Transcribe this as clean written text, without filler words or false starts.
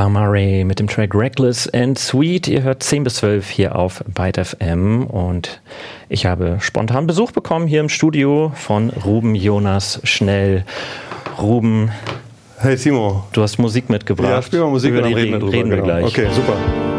Murray mit dem Track Reckless and Sweet. Ihr hört 10 bis 12 hier auf Byte FM und ich habe spontan Besuch bekommen hier im Studio von Ruben Jonas Schnell. Ruben, hey Timo. Du hast Musik mitgebracht. Ja, spiel mal Musik, über die reden wir wir gleich. Okay, super.